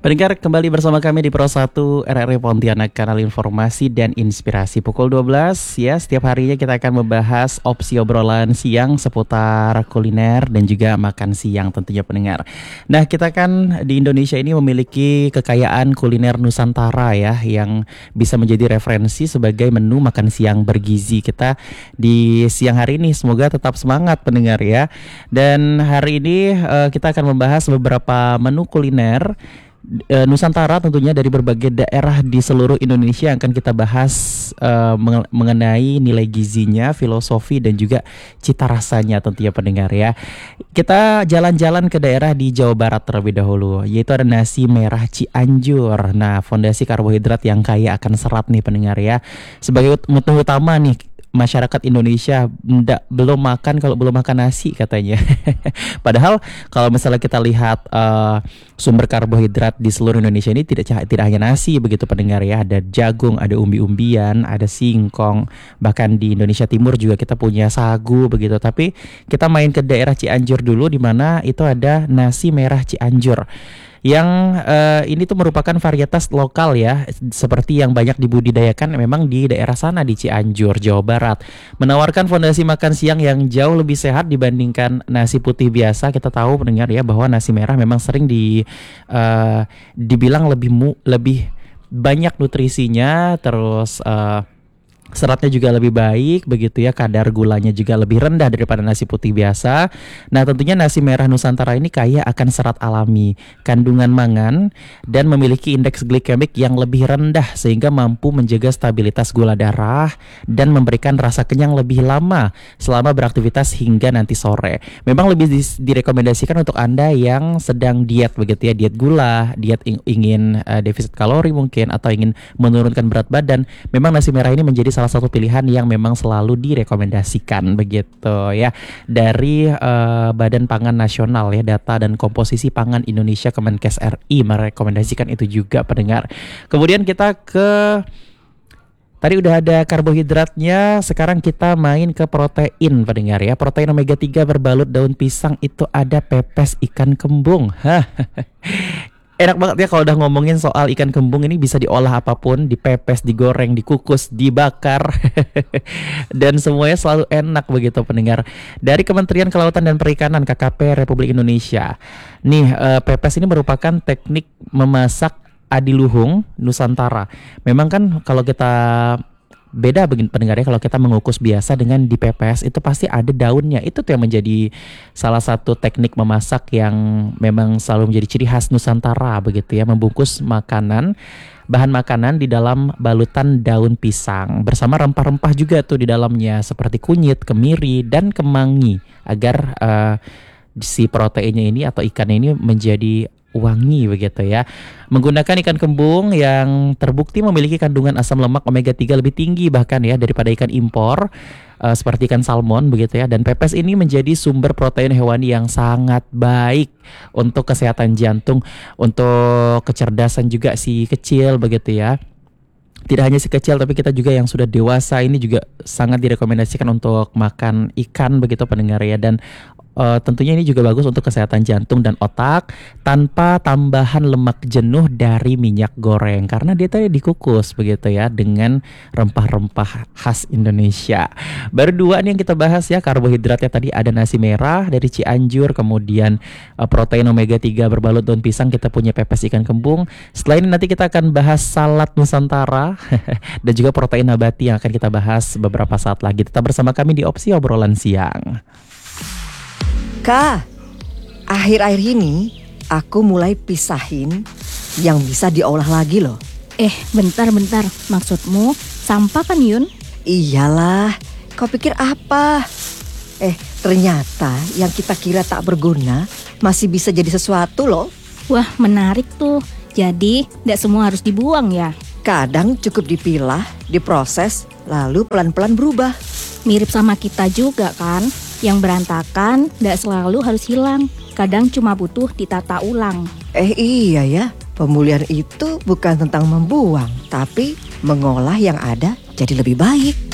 Pendengar, kembali bersama kami di Pro 1 RRI Pontianak, kanal informasi dan inspirasi. Pukul 12 ya, setiap harinya kita akan membahas opsi obrolan siang seputar kuliner dan juga makan siang tentunya pendengar. Nah, kita kan di Indonesia ini memiliki kekayaan kuliner Nusantara ya, yang bisa menjadi referensi sebagai menu makan siang bergizi kita di siang hari ini. Semoga tetap semangat pendengar ya. Dan hari ini kita akan membahas beberapa menu kuliner Nusantara tentunya dari berbagai daerah di seluruh Indonesia yang akan kita bahas mengenai nilai gizinya, filosofi dan juga cita rasanya tentunya pendengar ya. Kita jalan-jalan ke daerah di Jawa Barat terlebih dahulu, yaitu ada nasi merah Cianjur. Nah, fondasi karbohidrat yang kaya akan serat nih pendengar ya. Sebagai menu utama nih, masyarakat Indonesia belum makan kalau belum makan nasi katanya. Padahal kalau misalnya kita lihat sumber karbohidrat di seluruh Indonesia ini tidak hanya nasi begitu pendengar ya. Ada jagung, ada umbi-umbian, ada singkong. Bahkan di Indonesia Timur juga kita punya sagu begitu. Tapi kita main ke daerah Cianjur dulu, di mana itu ada nasi merah Cianjur. Yang ini tuh merupakan varietas lokal ya, seperti yang banyak dibudidayakan memang di daerah sana di Cianjur, Jawa Barat. Menawarkan fondasi makan siang yang jauh lebih sehat dibandingkan nasi putih biasa. Kita tahu pendengar ya bahwa nasi merah memang sering dibilang lebih banyak nutrisinya, terus seratnya juga lebih baik begitu ya, kadar gulanya juga lebih rendah daripada nasi putih biasa. Nah, tentunya nasi merah Nusantara ini kaya akan serat alami, kandungan mangan, dan memiliki indeks glikemik yang lebih rendah sehingga mampu menjaga stabilitas gula darah dan memberikan rasa kenyang lebih lama selama beraktivitas hingga nanti sore. Memang lebih direkomendasikan untuk Anda yang sedang diet begitu ya, diet gula, diet ingin defisit kalori mungkin, atau ingin menurunkan berat badan. Memang nasi merah ini menjadi salah satu pilihan yang memang selalu direkomendasikan begitu ya dari Badan Pangan Nasional ya. Data dan Komposisi Pangan Indonesia Kemenkes RI merekomendasikan itu juga pendengar. Kemudian kita tadi udah ada karbohidratnya, sekarang kita main ke protein pendengar ya. Protein omega 3 berbalut daun pisang, itu ada pepes ikan kembung. Enak banget ya kalau udah ngomongin soal ikan kembung, ini bisa diolah apapun, dipepes, digoreng, dikukus, dibakar dan semuanya selalu enak begitu pendengar. Dari Kementerian Kelautan dan Perikanan KKP Republik Indonesia. Nih, pepes ini merupakan teknik memasak adiluhung Nusantara. Memang kan kalau kita beda begini pendengar ya, kalau kita mengukus biasa dengan dipepes itu pasti ada daunnya. Itu tuh yang menjadi salah satu teknik memasak yang memang selalu menjadi ciri khas Nusantara begitu ya, membungkus bahan makanan di dalam balutan daun pisang bersama rempah-rempah juga tuh di dalamnya seperti kunyit, kemiri dan kemangi agar si proteinnya ini atau ikannya ini menjadi wangi begitu ya. Menggunakan ikan kembung yang terbukti memiliki kandungan asam lemak omega 3 lebih tinggi bahkan ya daripada ikan impor seperti ikan salmon begitu ya. Dan pepes ini menjadi sumber protein hewani yang sangat baik untuk kesehatan jantung, untuk kecerdasan juga si kecil begitu ya. Tidak hanya si kecil tapi kita juga yang sudah dewasa ini juga sangat direkomendasikan untuk makan ikan begitu pendengar ya. Dan tentunya ini juga bagus untuk kesehatan jantung dan otak tanpa tambahan lemak jenuh dari minyak goreng karena dia tadi dikukus begitu ya dengan rempah-rempah khas Indonesia. Baru dua nih yang kita bahas ya, karbohidratnya tadi ada nasi merah dari Cianjur, kemudian protein omega 3 berbalut daun pisang, kita punya pepes ikan kembung. Setelah ini nanti kita akan bahas salad Nusantara dan juga protein nabati yang akan kita bahas beberapa saat lagi. Tetap bersama kami di Opsi Obrolan Siang. Kak, akhir-akhir ini aku mulai pisahin yang bisa diolah lagi loh. Bentar. Maksudmu sampah kan Yun? Iyalah, kau pikir apa? Ternyata yang kita kira tak berguna masih bisa jadi sesuatu loh. Wah, menarik tuh. Jadi, tidak semua harus dibuang ya? Kadang cukup dipilah, diproses, lalu pelan-pelan berubah. Mirip sama kita juga kan? Yang berantakan tidak selalu harus hilang. Kadang cuma butuh ditata ulang. Iya ya, pemulihan itu bukan tentang membuang, tapi mengolah yang ada jadi lebih baik.